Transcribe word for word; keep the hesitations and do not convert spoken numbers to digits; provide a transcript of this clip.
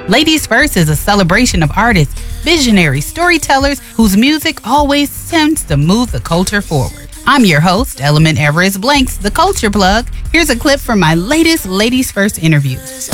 Ladies First is a celebration of artists, visionaries, storytellers whose music always seems to move the culture forward. I'm your host, Element Everest Blanks, the Culture Plug. Here's a clip from my latest Ladies First interview.